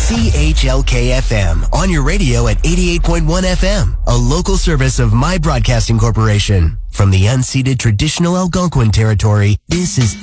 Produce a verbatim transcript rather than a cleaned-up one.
C H L K F M, on your radio at eighty-eight point one F M, a local service of My Broadcasting Corporation. From the unceded traditional Algonquin territory, this is